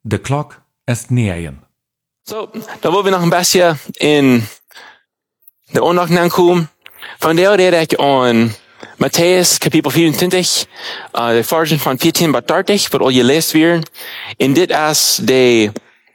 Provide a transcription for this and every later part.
De klok ist 9. So, da wollen wir noch ein bisschen in der Ondag aankomen. Van der rede ik aan Matthäus, kapitel 24, de versen van 14 tot 30, wat al je leest weer. En dit is de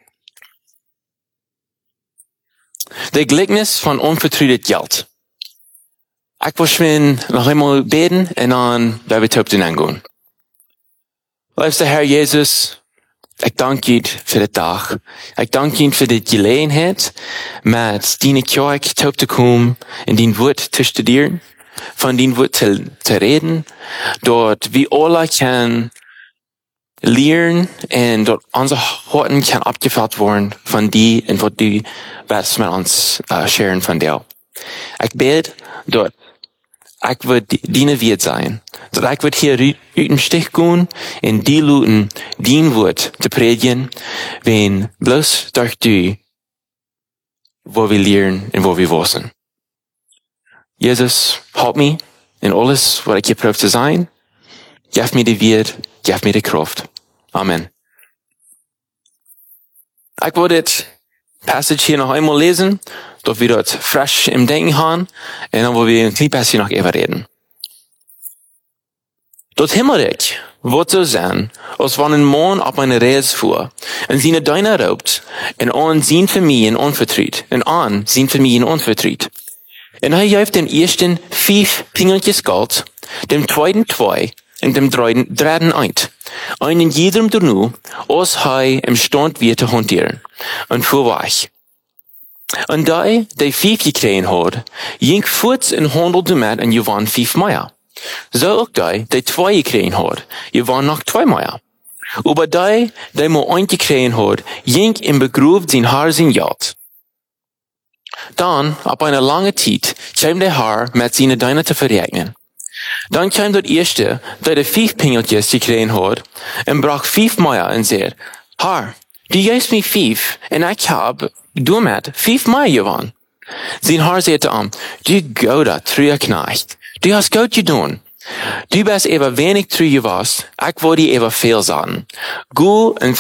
gelijkenis van onvertrouwd geld. Ik wil schon nog eenmaal beden en dan wij we op de aangaan. Liefste Herr Jezus, ik dank je voor de dag. Ik dank je voor de gelegenheid met die kerk op te komen en die woord te studeren, van die woord te reden, dat we alle kan leren en dat onze harten kan opgevuld worden van die en wat die wat met ons sharen van jou. Ik bid dat ik wil dienen wierd zijn. Dat ik wil hier uit een stich gaan en die luten dien woord te predigen, wen bloos door u, waar we leren en waar we wassen. Jezus, help me in alles wat ik hier proef te zijn. Geef me de wierd, geef me de kracht. Amen. Ik wil dit passage hier nog eenmaal lezen, dat we dat fresh im Denken haben, en dan willen we een klein beetje nog even reden. Dat himmelrijk wordt zo zijn, als wanneer een man op een reis voert, en zijn duinen roopt, en aan zijn familie onvertrouwd, en aan zijn familie onvertrouwd. En hij geeft den eersten 5 pingeltjes geld, dem tweeden 2, en dem derde 1. Einen jedem daarnu, als hij im stand weer te hanteren, en voorwaag. En die 5 gekregen had, ging voort en handelde met en je waren 5 meer. Zo ook die 2 gekregen had, je waren nog 2 meer. Aber die maar 1 gekregen had, ging en begroef zijn haar zijn geld. Dan, op een lange tijd, kwam de haar met zijn duinen te verrekenen. Dan kwam dat eerste, die de 5 pingeltjes gekregen had, en bracht 5 meer en zei, haar, die geeft me 5, en ik heb damit 5 meer gewonnen. Zijn haar zei te hem, du goede, treue knecht, du hast goed gedaan. Du bist even wenig treu was, ik wil die even veel zeggen. Go en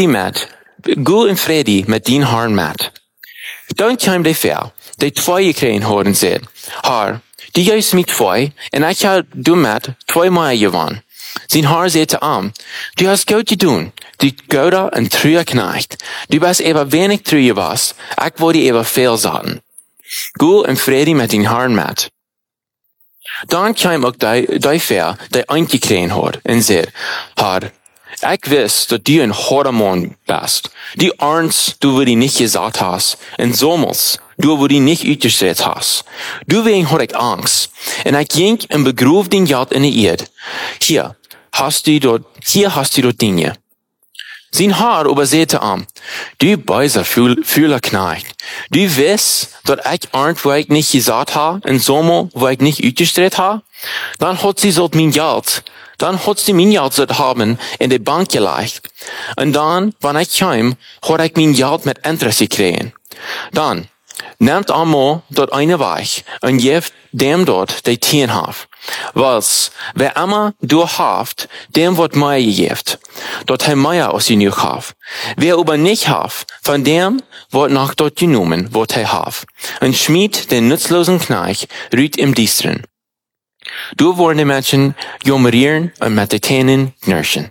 vrede met dien haar met. Dan kwam de vrouw, die 2 gekregen had en zei, haar, die geeft me 2, en ik heb damit 2 meer gewonnen. Zijn haar zei te hem, du hast goed gedaan, du goede en treue knecht. Du bist even wenig treu was, ik wil die even veel zeggen. Go en vrede met dien haar met. Dan kwam ook die vrouw die aangekregen had en zei, haar, ik wist dat du een harde man bist. Die ernst, du wo die nicht gesagt hast, en sommels, du wo die nicht uitgestreed hast. Du wegen had ik angst, en ik ging en begroef den geld in de eerd. Hier hast du dat dingen. Zijn haar aber zei te hem, du böser fühler knecht, du wist dat ik ernst wo ik nicht gesagt ha, en sommel wo ik nicht uitgestreed ha? Dan had sie zult mijn geld. Dan had ze mijn geld zult hebben in de bank gelegd. En dan, wanneer ik kwam, had ik mijn geld met interesse gekregen. Dan, neemt allemaal dat ene weg en geeft dem dort die 10 half. Wels, wer immer du haft, dem wordt mij gegeven, dat hij meer als je nu gaf. Wer aber nicht haft, von dem wordt nog dort genomen, wat hij haft. En schmied den nutzlosen knecht ruht im Diesteren. Du worden de mensen jommerieren en met de tenen knirschen.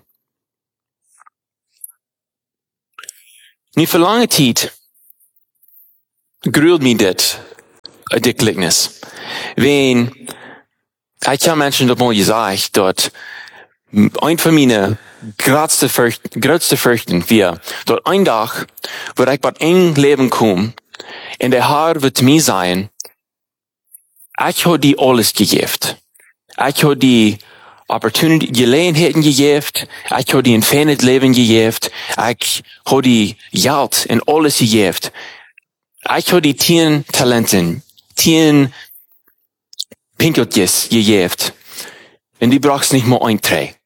Nu voor lange tijd gruwelt me dit gelijkenis. Wen ik heb mensen dat mal gezegd dat een van mijn grootste vruchten weer dat een dag waar ik wat in leven kom en de haar wordt mij zijn, ik heb die alles gegeven. Ik heb die gelegenheden gegeven. Ik heb die een fijn leven gegeven. Ik heb die geld en alles gegeven. Ik heb die 10 talenten, 10 pinkeltjes gegeven. En die brauchst niet maar 1, 3.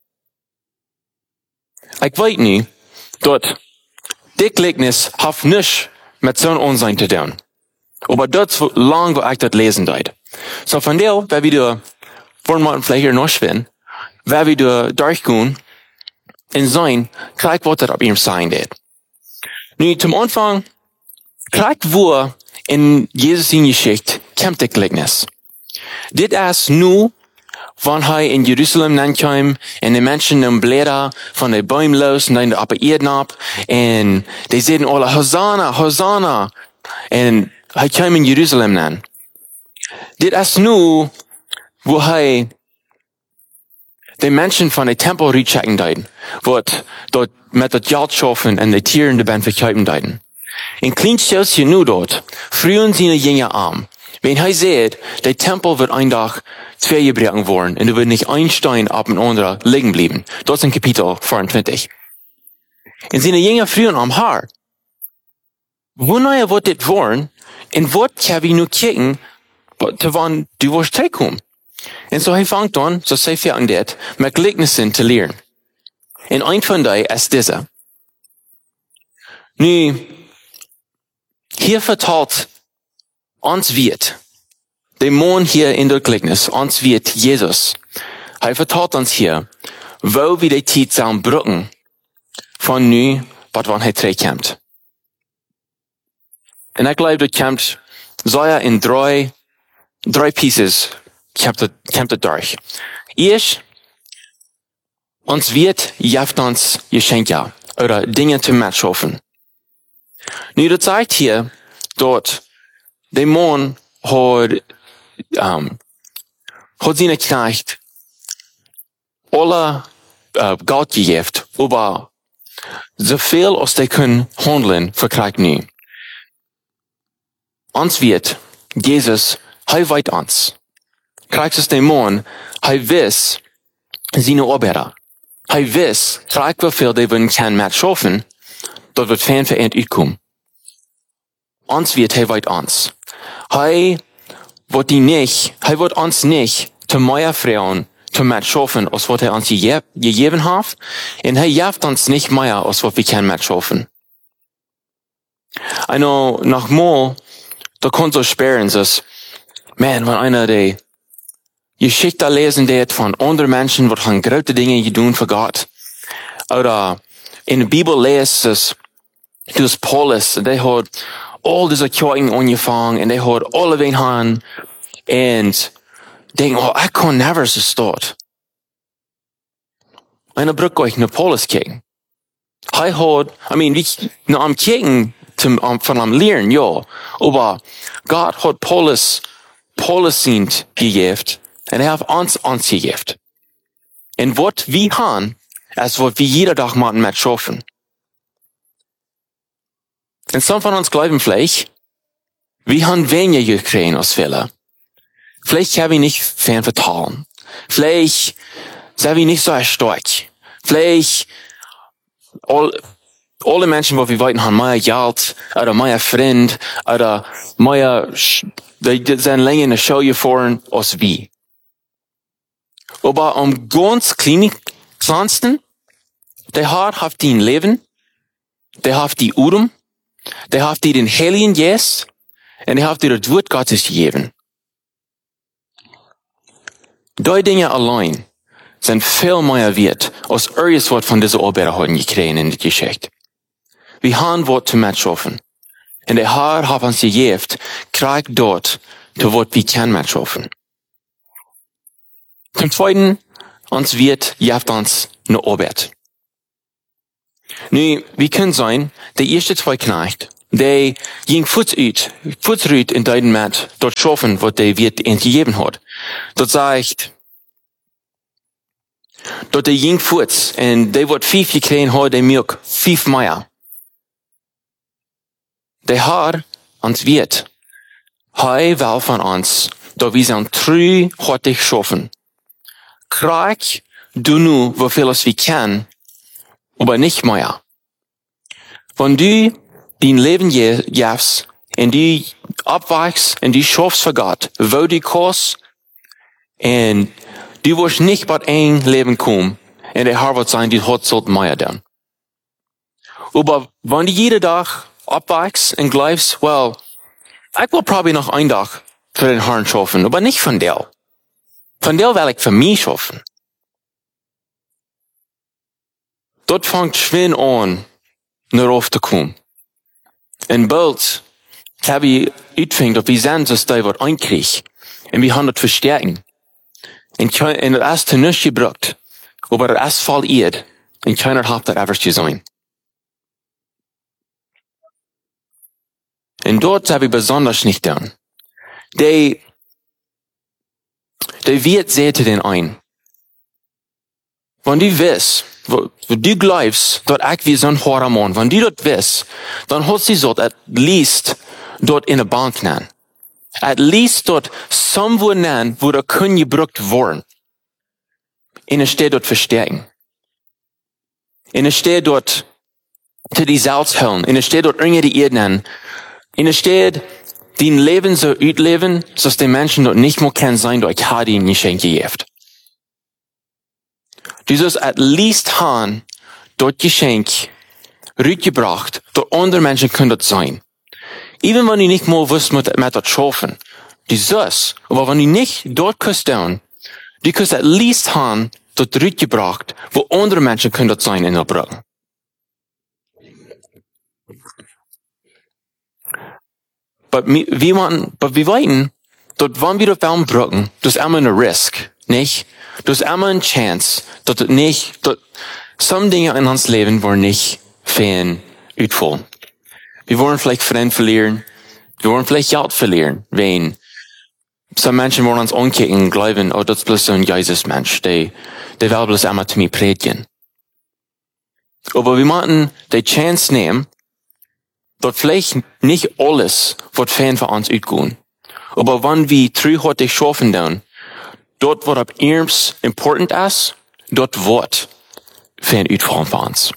Ik weet nu, dat die gelijkenis heeft niets met zo'n onzijn te doen. Maar dat is lang waar ik dat lezen deed. So van deel, waar we de vormaten vielleicht noch wenn wir da durchgehen, in sein, gleich was er ab ihm sein wird. Nun, zum Anfang, kriegt wo in Jesus in Geschichte, kommt das Gleichnis. Dit ist nur, wann er in Jerusalem aankwam en de mensen nam bläder van de boom los en dan op de Eden ab en die zeiden alle Hosanna, Hosanna en hij kwam in Jerusalem aan. Dit is nu, wo hij de mensen van de tempel rechecken deed, wat dort met het geld schaffen en de tieren de band verkopen deed. En klein steltje nu dort, vroegen zijn jongen aan. Wenn hij zegt, der Tempel wird ein Tag gebrochen worden und er wird nicht ein Stein ab dem anderen liegen bleiben. Das ist in Kapitel 24. Und seine Jünger fragen am Haar, wanneer wird das worden und was kann wir nur kicken, zu wann du wirst zurückkommen? Und so er fängt an, so sei wir an das, mit Gleichnissen zu lernen. Und ein von denen ist dieser. Nu, hier vertalt uns wird, der Mann hier in der Gleichnis, uns wird Jesus. Er vertelt uns hier, wo wir die Zeit sollen brücken, von nu, bis wann er zurückkommt. Und ich glaube, das kommt, so ja in drei Pieces, kommt das durch. Erst, uns wird, jaft uns Geschenke, oder Dinge zu mitschaffen. Nu, das zeigt hier, dort, der Mann hat seine Knecht alle Geld gegeben, aber so viel, als die können handeln, verkriegt nie. Uns wird, Jesus, er weiß uns. Kriegt es den Mann, er weiß seine Arbeiter. Er weiß, kriegt wie viel die würden kein Match schaffen, dort wird Fan für ihn utkommen. Uns wird, er weiß uns. Er wird uns nicht zu mehr Frauen, zu mehr schaffen, als was er uns gegeben hat. Und er gibt uns nicht mehr, als was wir können mehr schaffen. Also, nochmal, da kann so sperren, dass, man, wenn einer die Geschichte lesen wird von anderen Menschen, was haben große Dinge getan für Gott. Oder in der Bibel lest, dass Paulus, der hat all diese Kirchen angefangen und der hat alle wen haben und denken, oh, ich kann never so start. Einer braucht euch nach Paulus kicken. Er hat, am kicken von am Lehren, ja, aber Gott hat Paulus sind gegeben und er hat uns gegeben. Und was wir haben, ist, was wir jeder Tag machen mit schaffen. Und some von uns glauben vielleicht, wir haben weniger gekriegt als viele. Vielleicht haben wir nicht viel vertrauen. Vielleicht sind wir nicht so stark. Vielleicht alle Menschen, die wir weiten, haben mehr Geld, oder mehr Freund, oder mehr, die sind länger in der Show gefahren als wir. Aber ganz kleinsten, der hat die Leben, der hat die Urum, der hat dir den Heiligen Geist und der hat dir das Wort Gottes gegeben. Die Dinge allein sind viel mehr wert, als irgendwas von dieser Arbeiter haben gekriegt in der Geschichte. Wir haben was zu mitschaffen. Und der Herr hat uns gegeben, kriegt dort, zu was wir können mitschaffen. Zum Zweiten, uns wird, gibt uns eine Arbeit. Nu, wie können sein, die erste zwei Knecht, die ging voetsruit in deinen Mat, dort schaffen, was der wird ihnen gegeben hat. Dort sagt, dort der ging voets, und der wird 5 gekriegt hat, der Milch 5 mehr. Der Herr uns wird, er will von uns, da wir sind treu hartig schaffen. Krieg du nur, wie viel als wir können, aber nicht mehr. Wenn du dein Leben gibst, und du abwachst, und du schaffst für Gott, wo du kannst, und du wirst nicht bei ein Leben kommen, und der Herr wird sein, du hast mehr dann. Aber wenn du jeden Tag abwachst und glaubst, well, ich will probably noch einen Tag für den Herrn schaffen, aber nicht von dir. Von dir will ich für mich schaffen. Dort fängt schwer an, darauf zu kommen. En bald heb je uitvindt dat we zijn zoals die wat einkrieg. En we gaan het versterken. En het is te niks gebruikt. Maar het is val eed. En keiner hat dat ever te zijn. En dort heb ik besonders niet gedaan. Die wird zitten den ein. Wenn du weißt, wo du glaubst, dass ich wie so ein Horrormann, wenn du das weißt, dann hat sie so at least dort in der Bank nennen. At least dort somewhere nennen, wo da können gebraucht worden. In der Stadt dort verstärken. In der Stadt dort zu die Salz holen. In der Stadt dort irgendwie die Erde nennen. In der Stadt die Leben so uitleven, dass die Menschen dort nicht mehr können sein, durch ich die Geschenke geeft. Du sollst at least haben, dort Geschenk rübergebracht, dort andere Menschen können dort sein. Even wenn du nicht mal wirst mit dort schaffen, du sollst, aber wenn du nicht dort kannst tun, du kannst at least haben, dort rübergebracht, wo andere Menschen können dort sein in der Brücke. Aber wir weiten, dort wenn wir dort Baum brücken, das ist immer ein Risk, nicht? Das ist immer eine Chance, dass nicht, dass some Dinge in uns Leben wollen nicht fein uitvallen. Wir wollen vielleicht Freunde verlieren, wir wollen vielleicht Geld verlieren, wenn some Menschen wollen uns ankicken und glauben, oh, das ist bloß so ein Jesus-Mensch, der will bloß einmal zu mir predigen. Aber wir müssen die Chance nehmen, dass vielleicht nicht alles wird fein für uns uitgehen. Aber wenn wir treuhärtig schaffen dann, dort, wo das eins important ist, dort wird fein uitvallen für uns.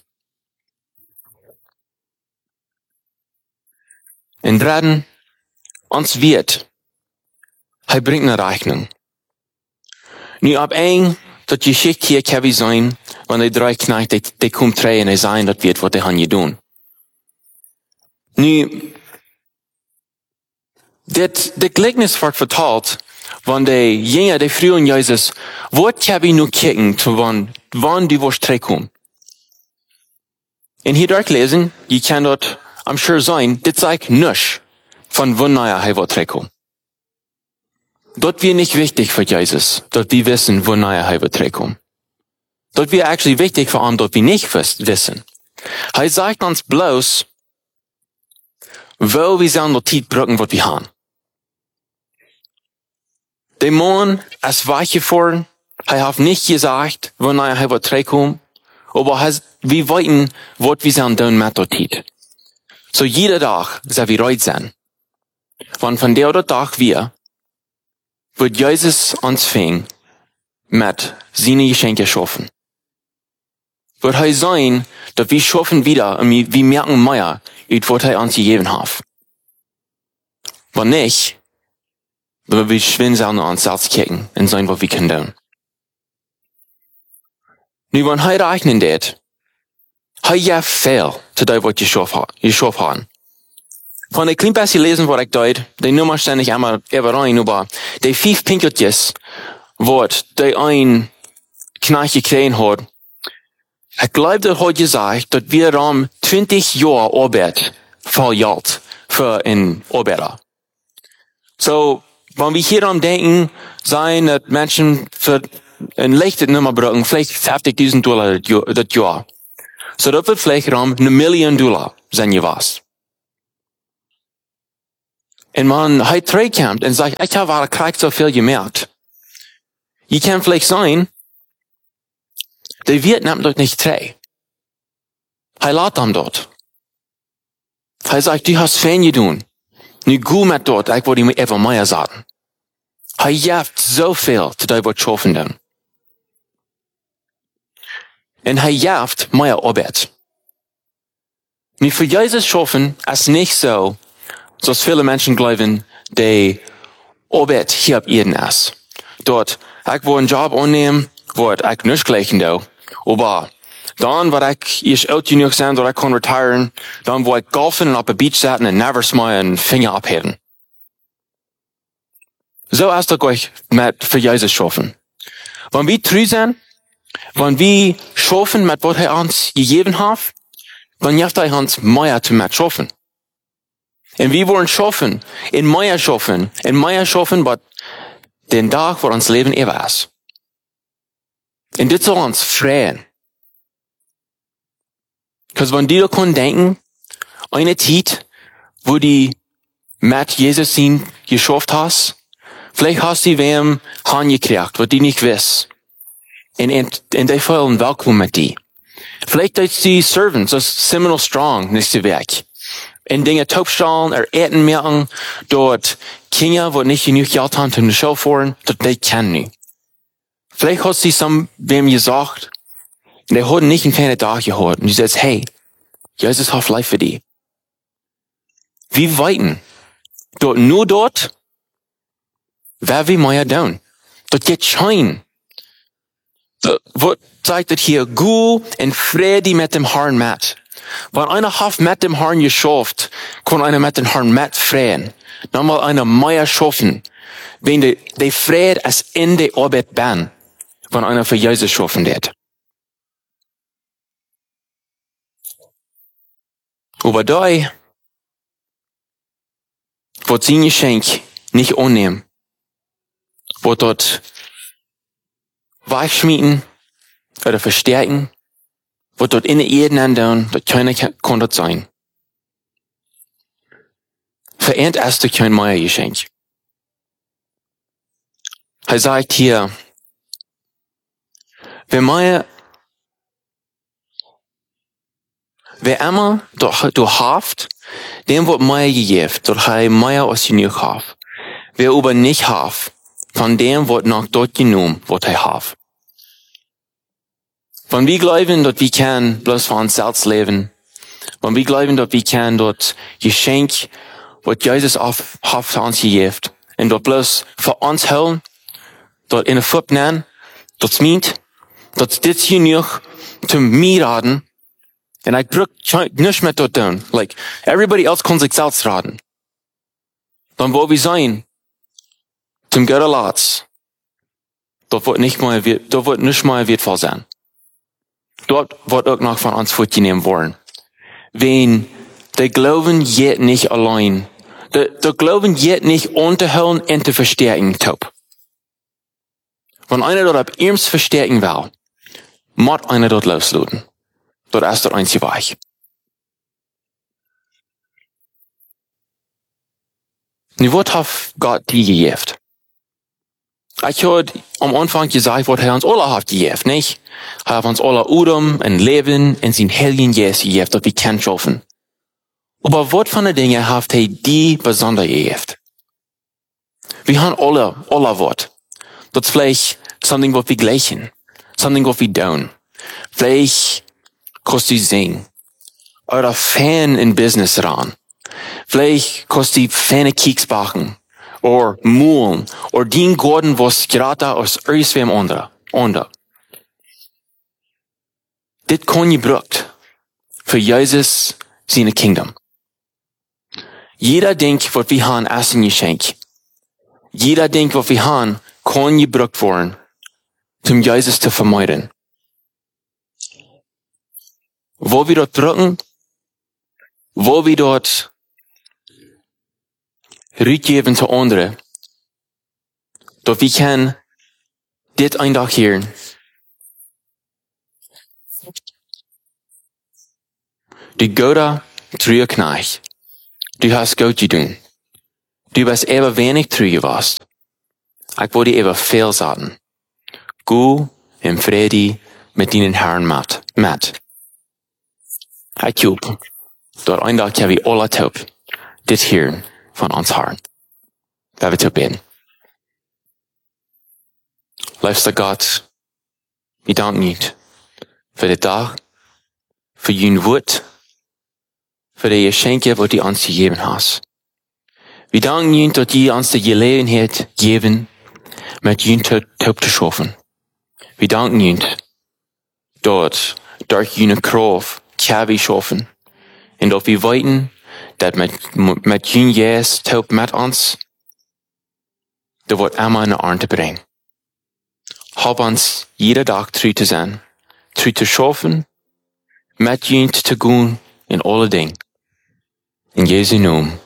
En dritten, ons weet, hij brengt een Rechnung. Nu op één, dat je schikt hier kan we zijn, wanneer die drie knechten, die komen terug en hij zijn dat weet wat hij gaan je doen. Nu, dit gelijkenis wordt vertaald, wanneer de jongen, die vroegen Jezus, wat kan we nu kijken, wanneer die wordt terugkomen? En hier dort lezen, je kan dat I'm sure sein, dit zeigt nichts von wanneer hij wird terugkomen. Dat wir nicht wichtig für Jesus, dass wir wissen, wanneer hij wird terugkomen. Dat wir actually wichtig für ihn, dass wir nicht wissen. Hij sagt uns bloß, wo wir sollen die Zeit brücken, was wir haben. Der Mann ist weichgefahren, hij hat nicht gesagt, wanneer hij wird terugkomen, aber wir wissen, was wir sollen tun mit der Zeit. So jeder Tag soll wir reut sein. Wann von der oder Tag wir, wird Jesus uns fängt, mit seine Geschenke schaffen. Wird er sein, dass wir schaffen wieder und wir merken mehr, was er uns gegeben hat. Wenn nicht, dann wir schwindeln an uns selbst kicken und sein, was wir können tun. Nu, wenn er rechnen wird, hij ja veel te doen wat je schaf haben. Van de klein beetje lesen wat ik deed, die nummer staan niet einmal even rein, maar die 5 pinkeltjes, wat die een knachtje gekregen had, ik geloof dat hij gezegd dat wir 20 jaar arbeid verjaald voor een arbeider. So, wenn wir hier aan denken, zijn dat mensen voor een lichte nummer gebruiken, vielleicht $50.000 dat jaar. So dat wird vielleicht $1 million sein gewas. Und man halt terugkommt und sagt, ich habe gerade so viel gemerkt. Je kann vielleicht sein, der Wirt nimmt dort nicht treu. Er lädt ihm dort. Er sagt, du hast fein getan. Nu gut mit dort, ich wollte ihm einfach mehr sagen. Er jaft so viel, zu dir wird schaffen dann. Und er jaft mehr Arbeit. Nu für Jesus schaffen ist nicht so, dass viele Menschen glauben, die Arbeit hier auf Erden ist. Dort, ich will einen Job annehmen, wo ich nicht gleichen da. Aber dann, wo ich alt genug sein, dass ich kann retiren, dann will ich golfen und auf der Beach sitzen und never mal einen Finger abheben. So ist das gleich mit für Jesus schaffen. Wenn wir treu sind, wenn wir schaffen mit was er uns gegeben hat, dann hilft er uns mehr zu mit schaffen. En we worden schaffen, in mij schaffen, wat den dag voor ons leven eeuwig is. En dit zal ons vrijen. Because wanneer die kon denken, eine tijd, wo die met Jezus zien geschafft hast, vielleicht hast die wem gekriegt, wat die nicht wist. En die voelen welkom met die. Vielleicht ist die servants, das seminal strong, nächste Weg. En dingen taubstellen, eten merken, dort Kinder, wat nicht genug Geld haben, um die Schule fahren, dat die kennen nicht. Vielleicht hast du some wem gesagt, und die haben nicht einen feinen Tag gehört, und du sagst, hey, Jesus hat Life für die. Wie weiten? Dort, nur dort, wer wie mehr tun? Dort geht Schein. Wat zeigt das hier? Gut und Friede mit dem Herrn mit. Wenn einer hat mit dem Herrn geschafft, kann einer mit dem Herrn mit freien. Dann mal einer mehr schaffen. Wenn die Friede als in der Arbeit bin, wenn einer für Jesus schaffen wird. Aber da, wird sein Geschenk nicht annehmen, wird dort weichschmieden oder verstärken, wird dort in der Erde ändern, dass keiner kann dort sein. Verehrt erst durch kein neues Geschenk. Er sagt hier, wer immer du haft, dem wird mehr gegeben, dort er mehr als genug haft. Wer aber nicht haft, von dem wird noch dort genommen, was er haft. Wenn wir glauben, dass wir können bloß für uns selbst leben, wenn wir glauben, dass wir können dort Geschenk, was Jesus hat für uns gegeben, und dort bloß für uns holen, dort in der Fupp nehmen, dort meint, dort dit genug zum mir raten, und ich brauch nicht mehr dort tun. Like, everybody else kann sich selbst raten. Dann wo wir sein, zum Gott Latz, dort wird nicht mal wertvoll sein. Dort wird auch noch von uns fortgenommen worden. Wenn der Glauben geht nicht allein, der Glauben geht nicht unterhöhlen und zu verstärken, taub. Wenn einer dort ab ihm verstärken will, muss einer dort loslassen. Dort ist der einzige Weg. Nu, was hat Gott dir gegeben? Ich habe am Anfang gesagt, was er uns alle hat gegeben, nicht? Er hat uns alle Udem und Leben und sein Heiligen Geist gegeben, dass wir können schaffen. Aber was von den Dingen hat er die besonders gegeben? Wir haben alle was. Das ist vielleicht something, was wir gleichen. Something, was wir tun. Vielleicht kannst du singen. Oder Fan in Business ran. Vielleicht kannst du feine Keks backen. Oder mulen. Oder den Gordon, was gerade aus irgendwem andere. Das kann gebraucht für Jesus seine Kingdom. Jeder denkt, was wir haben, ist ein Geschenk. Jeder denkt, was wir haben, kann gebraucht werden, zum Jesus zu vermeiden. Wo wir dort drücken, wo wir dort rückgeben zu anderen, dass wir können dit ein Tag hören. Du Gott treu Knecht. Du hast gut getan. Du bist ever wenig treu gewesen. Ich wollte ever viel sagen. Geh in Friede mit deinen Herrn mit. Ich hoffe, dort ein Tag wir alle taub, dit hören von uns Herrn. Da wir zu beten. Liebster Gott, wir danken dir für den Tag, für dein Wort, für die Geschenke, die du uns gegeben hast. Wir danken dir, dass du uns die Gelegenheit geben, mit dir taub zu schaffen. Wir danken dir, dort durch deine Kraft können wir schaffen. Und dass wir weiten, dass mit deinem Geist taub mit uns, da wird immer eine Ernte bringen. Hab uns jeden Tag treu zu sein, treu zu schaffen, mit dir zu gehen in alle Dinge. In Jesu Namen.